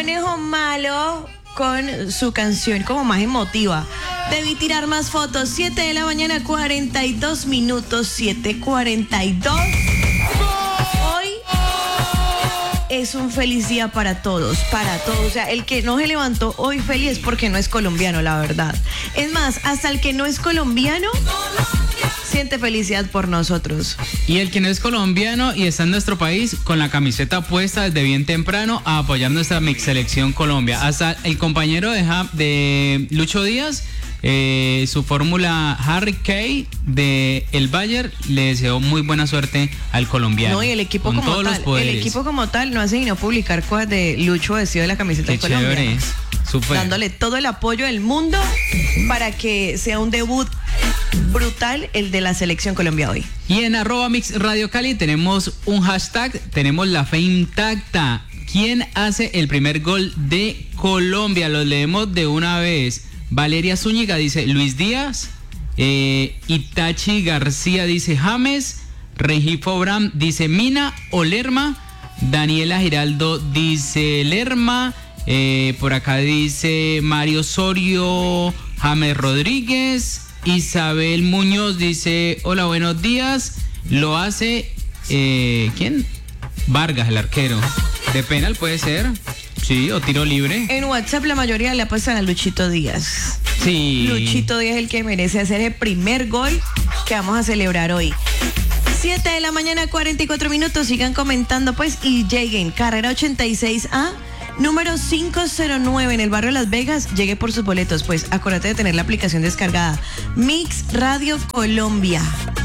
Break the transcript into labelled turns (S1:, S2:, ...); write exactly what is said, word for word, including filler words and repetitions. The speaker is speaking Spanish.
S1: Conejo Malo con su canción como más emotiva. Debí tirar más fotos. siete de la mañana, cuarenta y dos minutos. siete cuarenta y dos. Hoy es un feliz día para todos, para todos. O sea, el que no se levantó hoy feliz es porque no es colombiano, la verdad. Es más, hasta el que no es colombiano siente felicidad por nosotros.
S2: Y el que no es colombiano y está en nuestro país con la camiseta puesta desde bien temprano a apoyar nuestra mix selección Colombia. Hasta el compañero de, de Lucho Díaz, eh, su fórmula Harry Kane de el Bayern, le deseó muy buena suerte al colombiano.
S1: No, y el equipo como tal, el equipo como tal no hace sino publicar cosas de Lucho vestido de la camiseta de Colombia.
S2: Chévere. Super.
S1: Dándole todo el apoyo del mundo para que sea un debut brutal el de la selección Colombia hoy.
S2: Y en arroba Mix Radio Cali tenemos un hashtag, tenemos la fe intacta. ¿Quién hace el primer gol de Colombia? Lo leemos de una vez. Valeria Zúñiga dice Luis Díaz, eh, Itachi García dice James, Regifo Bram dice Mina o Lerma, Daniela Giraldo dice Lerma, eh, por acá dice Mario Osorio, James Rodríguez, Isabel Muñoz dice hola, buenos días. Lo hace eh, ¿quién? Vargas, el arquero. De penal puede ser. Sí, o tiro libre.
S1: En WhatsApp la mayoría le apuestan a Luchito Díaz.
S2: Sí.
S1: Luchito Díaz es el que merece hacer el primer gol que vamos a celebrar hoy. siete de la mañana, cuarenta y cuatro minutos. Sigan comentando pues y lleguen. Carrera ochenta y seis A. Número cinco cero nueve en el barrio Las Vegas. Llegue por sus boletos. Pues acuérdate de tener la aplicación descargada. Mix Radio Colombia.